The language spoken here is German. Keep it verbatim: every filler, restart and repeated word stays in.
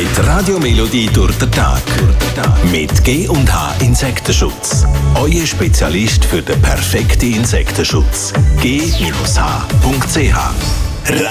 Mit Radio Melodie durch den Tag. Mit G und H Insektenschutz. Euer Spezialist für den perfekten Insektenschutz. G H Punkt C H